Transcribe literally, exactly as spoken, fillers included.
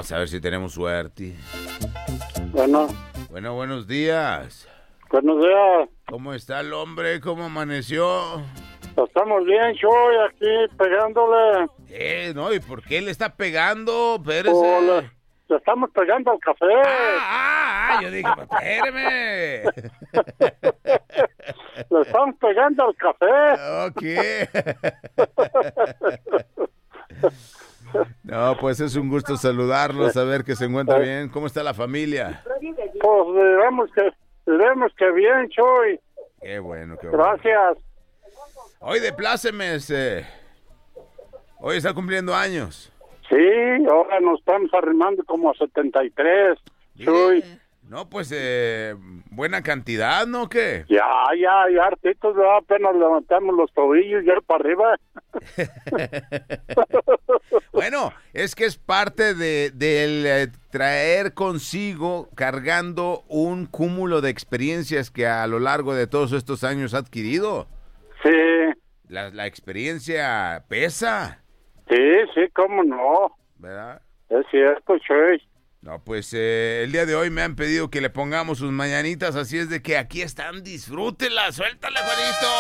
Vamos a ver si tenemos suerte. Bueno. Bueno, buenos días. Buenos días. ¿Cómo está el hombre? ¿Cómo amaneció? Estamos bien, Choy, aquí pegándole. Eh, no, ¿y por qué le está pegando? Espérese. Oh, le, le estamos pegando al café. Ah, ah, ah, yo dije, pues, espéreme. Le estamos pegando al café. Ok. No, pues es un gusto saludarlo, saber que se encuentra bien. ¿Cómo está la familia? Pues diremos que, diremos que bien, Choy. Qué bueno, qué bueno. Gracias. Hoy de plácemes, eh. Hoy está cumpliendo años. Sí, ahora nos estamos arrimando como a setenta y tres, Choy. No, pues, eh, buena cantidad, ¿no? ¿Qué? Ya, ya, ya, hartitos, ya apenas levantamos los tobillos ya para arriba. Bueno, es que es parte de del eh, traer consigo, cargando un cúmulo de experiencias que a lo largo de todos estos años ha adquirido. Sí. La, la experiencia pesa. Sí, sí, cómo no. ¿Verdad? Es cierto, Choy. No, pues eh, el día de hoy me han pedido que le pongamos sus mañanitas, así es de que aquí están, disfrútenlas, suéltale, Juanito.